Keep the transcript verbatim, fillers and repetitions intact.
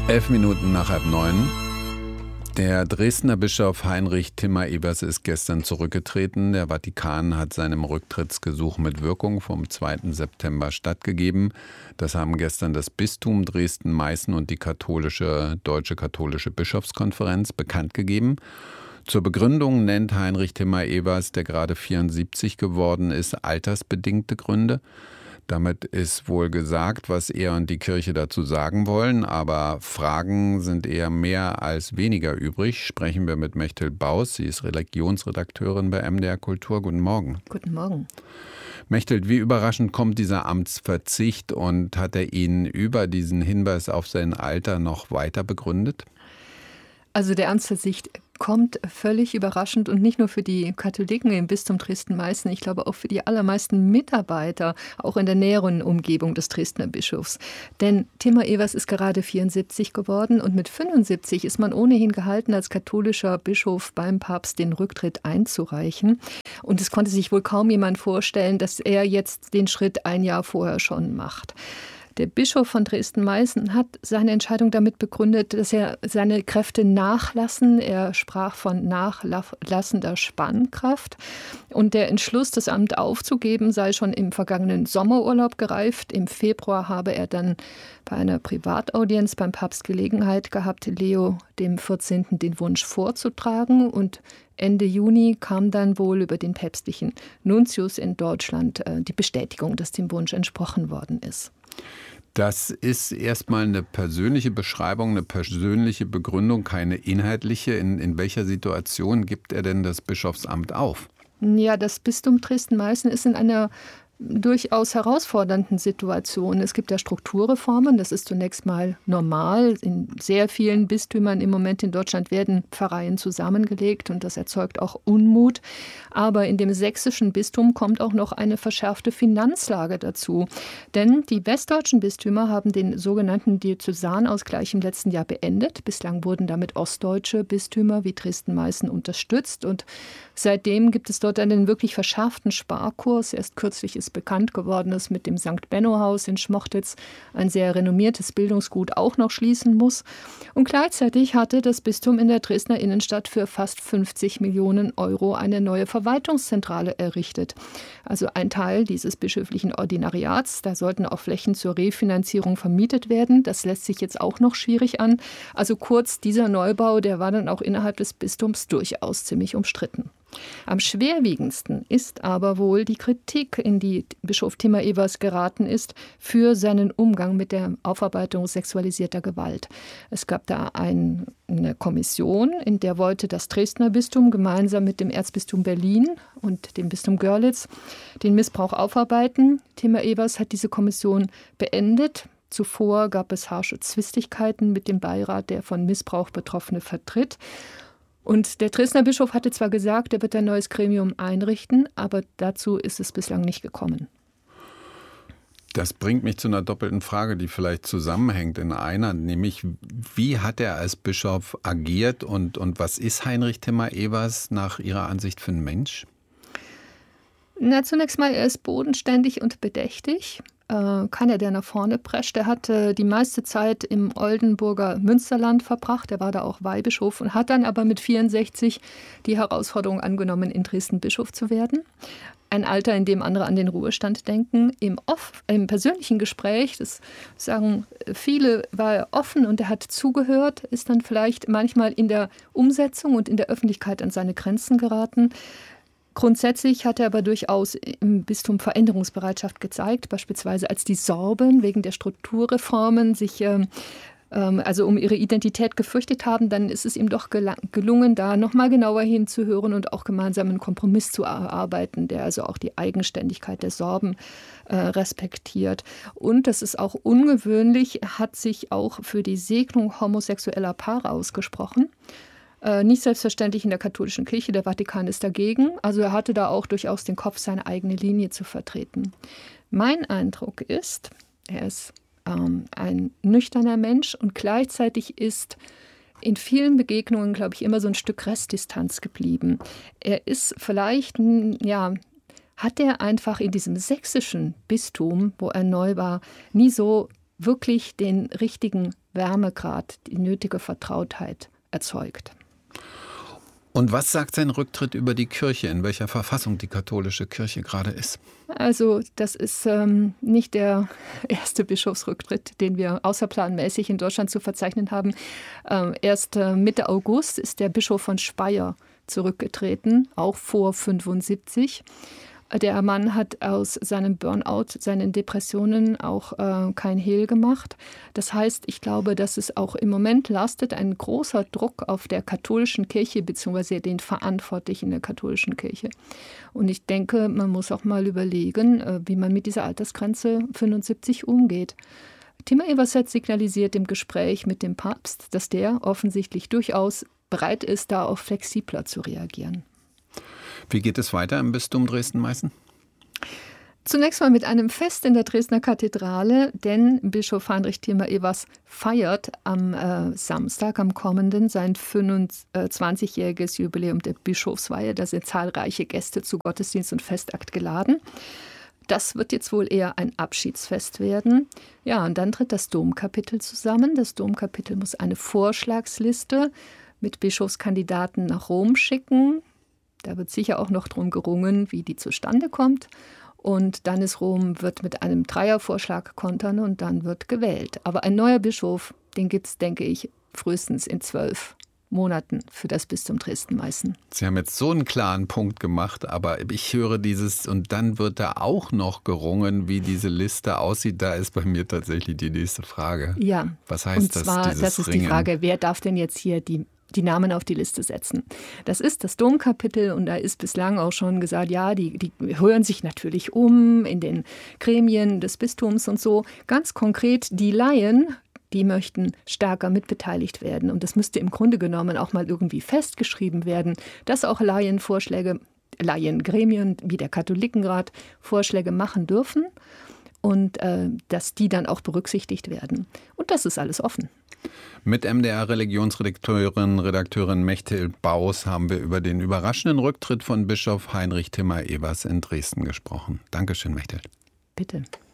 Elf Minuten nach halb neun. Der Dresdner Bischof Heinrich Timmer-Evers ist gestern zurückgetreten. Der Vatikan hat seinem Rücktrittsgesuch mit Wirkung vom zweiten September stattgegeben. Das haben gestern das Bistum Dresden-Meißen und die katholische, Deutsche Katholische Bischofskonferenz bekannt gegeben. Zur Begründung nennt Heinrich Timmer-Evers, der gerade vierundsiebzig geworden ist, altersbedingte Gründe. Damit ist wohl gesagt, was er und die Kirche dazu sagen wollen, aber Fragen sind eher mehr als weniger übrig. Sprechen wir mit Mechthild Baus, sie ist Religionsredakteurin bei M D R Kultur. Guten Morgen. Guten Morgen. Mechthild, wie überraschend kommt dieser Amtsverzicht und hat er ihn über diesen Hinweis auf sein Alter noch weiter begründet? Also der Amtsverzicht kommt völlig überraschend und nicht nur für die Katholiken im Bistum Dresden-Meißen, ich glaube auch für die allermeisten Mitarbeiter, auch in der näheren Umgebung des Dresdner Bischofs. Denn Timmer-Evers ist gerade vierundsiebzig geworden und mit fünfundsiebzig ist man ohnehin gehalten, als katholischer Bischof beim Papst den Rücktritt einzureichen. Und es konnte sich wohl kaum jemand vorstellen, dass er jetzt den Schritt ein Jahr vorher schon macht. Der Bischof von Dresden-Meißen hat seine Entscheidung damit begründet, dass er seine Kräfte nachlassen. Er sprach von nachlassender Spannkraft. Und der Entschluss, das Amt aufzugeben, sei schon im vergangenen Sommerurlaub gereift. Im Februar habe er dann bei einer Privataudienz beim Papst Gelegenheit gehabt, Leo dem vierzehnten den Wunsch vorzutragen. Und Ende Juni kam dann wohl über den päpstlichen Nuntius in Deutschland die Bestätigung, dass dem Wunsch entsprochen worden ist. Das ist erstmal eine persönliche Beschreibung, eine persönliche Begründung, keine inhaltliche. In, in welcher Situation gibt er denn das Bischofsamt auf? Ja, das Bistum Dresden-Meißen ist in einer durchaus herausfordernden Situation. Es gibt ja Strukturreformen, das ist zunächst mal normal. In sehr vielen Bistümern im Moment in Deutschland werden Pfarreien zusammengelegt und das erzeugt auch Unmut. Aber in dem sächsischen Bistum kommt auch noch eine verschärfte Finanzlage dazu. Denn die westdeutschen Bistümer haben den sogenannten Diözesanausgleich im letzten Jahr beendet. Bislang wurden damit ostdeutsche Bistümer wie Dresden-Meißen unterstützt und seitdem gibt es dort einen wirklich verschärften Sparkurs. Erst kürzlich ist bekannt geworden, dass mit dem Sankt Benno-Haus in Schmochtitz ein sehr renommiertes Bildungsgut auch noch schließen muss. Und gleichzeitig hatte das Bistum in der Dresdner Innenstadt für fast fünfzig Millionen Euro eine neue Verwaltungszentrale errichtet. Also ein Teil dieses bischöflichen Ordinariats. Da sollten auch Flächen zur Refinanzierung vermietet werden. Das lässt sich jetzt auch noch schwierig an. Also kurz, dieser Neubau, der war dann auch innerhalb des Bistums durchaus ziemlich umstritten. Am schwerwiegendsten ist aber wohl die Kritik, in die Bischof Timmer-Evers geraten ist, für seinen Umgang mit der Aufarbeitung sexualisierter Gewalt. Es gab da ein, eine Kommission, in der wollte das Dresdner Bistum gemeinsam mit dem Erzbistum Berlin und dem Bistum Görlitz den Missbrauch aufarbeiten. Timmer-Evers hat diese Kommission beendet. Zuvor gab es harsche Zwistigkeiten mit dem Beirat, der von Missbrauch Betroffene vertritt. Und der Dresdner Bischof hatte zwar gesagt, er wird ein neues Gremium einrichten, aber dazu ist es bislang nicht gekommen. Das bringt mich zu einer doppelten Frage, die vielleicht zusammenhängt in einer, nämlich wie hat er als Bischof agiert und, und was ist Heinrich Timmer-Evers nach Ihrer Ansicht für ein Mensch? Na, zunächst mal, er ist bodenständig und bedächtig. Keiner, der nach vorne prescht. Er hat äh, die meiste Zeit im Oldenburger Münsterland verbracht. Er war da auch Weihbischof und hat dann aber mit vierundsechzig die Herausforderung angenommen, in Dresden Bischof zu werden. Ein Alter, in dem andere an den Ruhestand denken. Im, off, im persönlichen Gespräch, das sagen viele, war er offen und er hat zugehört, ist dann vielleicht manchmal in der Umsetzung und in der Öffentlichkeit an seine Grenzen geraten. Grundsätzlich hat er aber durchaus im Bistum Veränderungsbereitschaft gezeigt, beispielsweise als die Sorben wegen der Strukturreformen sich ähm, also um ihre Identität gefürchtet haben, dann ist es ihm doch gelungen, da nochmal genauer hinzuhören und auch gemeinsam einen Kompromiss zu erarbeiten, der also auch die Eigenständigkeit der Sorben äh, respektiert. Und das ist auch ungewöhnlich, hat sich auch für die Segnung homosexueller Paare ausgesprochen. Nicht selbstverständlich in der katholischen Kirche, der Vatikan ist dagegen. Also er hatte da auch durchaus den Kopf, seine eigene Linie zu vertreten. Mein Eindruck ist, er ist ähm, ein nüchterner Mensch und gleichzeitig ist in vielen Begegnungen, glaube ich, immer so ein Stück Restdistanz geblieben. Er ist vielleicht, ja, hat er einfach in diesem sächsischen Bistum, wo er neu war, nie so wirklich den richtigen Wärmegrad, die nötige Vertrautheit erzeugt. Und was sagt sein Rücktritt über die Kirche, in welcher Verfassung die katholische Kirche gerade ist? Also das ist ähm, nicht der erste Bischofsrücktritt, den wir außerplanmäßig in Deutschland zu verzeichnen haben. Ähm, erst äh, Mitte August ist der Bischof von Speyer zurückgetreten, auch vor fünfundsiebzig. Der Mann hat aus seinem Burnout, seinen Depressionen auch äh, kein Hehl gemacht. Das heißt, ich glaube, dass es auch im Moment lastet ein großer Druck auf der katholischen Kirche bzw. den Verantwortlichen der katholischen Kirche. Und ich denke, man muss auch mal überlegen, äh, wie man mit dieser Altersgrenze fünfundsiebzig umgeht. Timmer Eberset signalisiert im Gespräch mit dem Papst, dass der offensichtlich durchaus bereit ist, da auch flexibler zu reagieren. Wie geht es weiter im Bistum Dresden-Meißen? Zunächst mal mit einem Fest in der Dresdner Kathedrale, denn Bischof Heinrich Timmer Evers feiert am äh, Samstag, am kommenden, sein fünfundzwanzigjähriges Jubiläum der Bischofsweihe. Da sind zahlreiche Gäste zu Gottesdienst und Festakt geladen. Das wird jetzt wohl eher ein Abschiedsfest werden. Ja, und dann tritt das Domkapitel zusammen. Das Domkapitel muss eine Vorschlagsliste mit Bischofskandidaten nach Rom schicken. Da wird sicher auch noch drum gerungen, wie die zustande kommt. Und dann ist Rom, wird mit einem Dreiervorschlag kontern und dann wird gewählt. Aber ein neuer Bischof, den gibt es, denke ich, frühestens in zwölf Monaten für das Bistum Dresden-Meißen. Sie haben jetzt so einen klaren Punkt gemacht, aber ich höre dieses, und dann wird da auch noch gerungen, wie diese Liste aussieht. Da ist bei mir tatsächlich die nächste Frage. Ja, was heißt und das? zwar, dieses das ist Ringen? Die Frage, wer darf denn jetzt hier die die Namen auf die Liste setzen. Das ist das Domkapitel und da ist bislang auch schon gesagt, ja, die, die hören sich natürlich um in den Gremien des Bistums und so. Ganz konkret, die Laien, die möchten stärker mitbeteiligt werden. Und das müsste im Grunde genommen auch mal irgendwie festgeschrieben werden, dass auch Laien Vorschläge, Laiengremien wie der Katholikenrat Vorschläge machen dürfen und äh, dass die dann auch berücksichtigt werden. Und das ist alles offen. Mit M D R-Religionsredakteurin Redakteurin Mechthild Baus haben wir über den überraschenden Rücktritt von Bischof Heinrich Timmer Evers in Dresden gesprochen. Dankeschön, Mechthild. Bitte.